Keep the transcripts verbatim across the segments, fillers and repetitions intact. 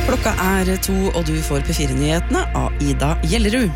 Klokka er to, og du får P fire-nyhetene av Ida Gjellerud.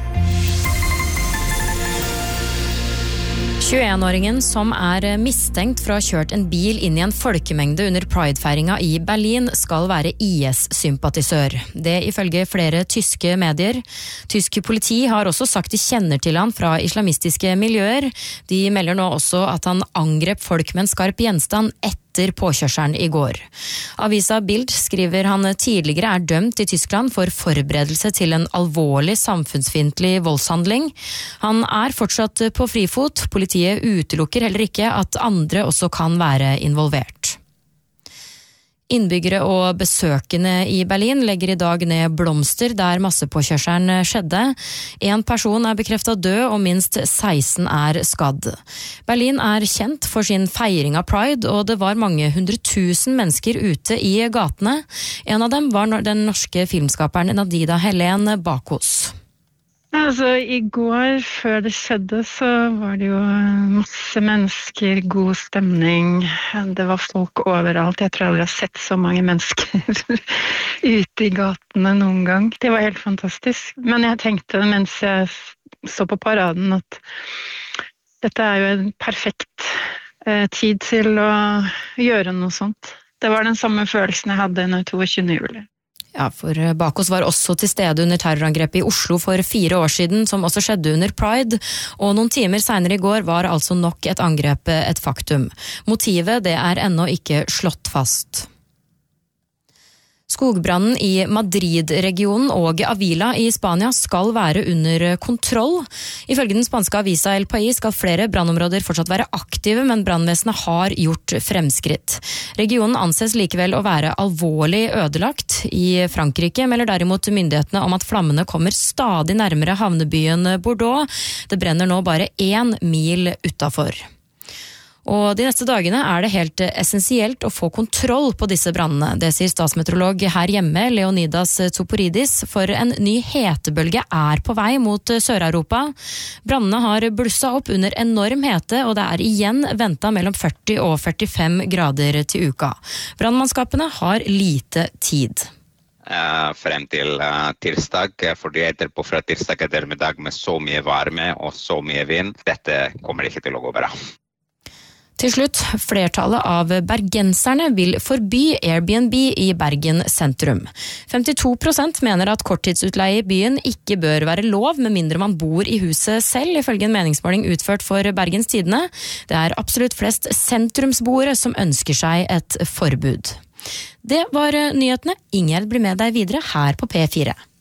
tjueen-åringen som er mistenkt for å ha kjørt en bil inn i en folkemengde under Pride-feiringa i Berlin skal være I S-sympatisør. Det ifølge flere tyske medier. Tysk politi har også sagt de kjenner til han fra islamistiske miljøer. De melder nå også at han angrep folk med en skarp gjenstand etter etter påkjørselen i går. Avisa Bild skriver han tidligere er dømt i Tyskland for forberedelse til en alvorlig samfunnsfiendtlig voldshandling. Han er fortsatt på frifot. Politiet utelukker heller ikke at andre også kan være involvert. Innbyggere og besøkende i Berlin legger i dag ned blomster der massepåkjørselen skjedde. En person er bekreftet død og minst seksten er skadd. Berlin er kjent for sin feiring av Pride, og det var mange hundre tusen mennesker ute i gatene. En av dem var den norske filmskaperen Nadida Helene Bakos. Altså, i går, før det skjedde, så var det jo masse mennesker, god stemning. Det var folk overalt. Jeg tror aldri jeg har sett så mange mennesker ute i gatene noen gang. Det var helt fantastisk. Men jeg tenkte mens jeg så på paraden at dette er jo en perfekt eh, tid til å gjøre noe sånt. Det var den samme følelsen jeg hadde den tjueåttende juli. Ja, for Bakos var også til stede under terrorangrepet i Oslo for fire år siden, som også skjedde under Pride, og noen timer senere i går var altså nok et angrep et faktum. Motivet det er ennå ikke slått fast. Skogbrannen i Madrid-regionen og Avila i Spania skal være under kontroll. Ifølge den spanske avisa El País skal flere brannområder fortsatt være aktive, men brannvesenet har gjort fremskritt. Regionen anses likevel å være alvorlig ødelagt. I Frankrike melder derimot myndighetene om at flammene kommer stadig nærmere havnebyen Bordeaux. Det brenner nå bare én mil utenfor. Og de neste dagene er det helt essensielt å få kontroll på disse brannene. Det sier statsmeteorolog her hjemme, Leonidas Tsoporidis, for en ny hetebølge er på vei mot Sør-Europa. Brannene har blusset opp under enorm hete, og det er igjen ventet mellom førti og førtifem grader til uka. Brannmannskapene har lite tid. Uh, frem til uh, tirsdag, fordi etterpå fra tirsdag ettermiddag med så mye varme og så mye vind, dette kommer ikke til å gå bra. Til slutt, flertallet av bergenserne vil forby Airbnb i Bergen sentrum. femtito prosent mener at korttidsutleie i byen ikke bør være lov med mindre man bor i huset selv, ifølge en meningsmåling utført for Bergens Tidende. Det er absolutt flest sentrumsboere som ønsker seg et forbud. Det var nyhetene. Ingjerd blir med deg videre her på P fire.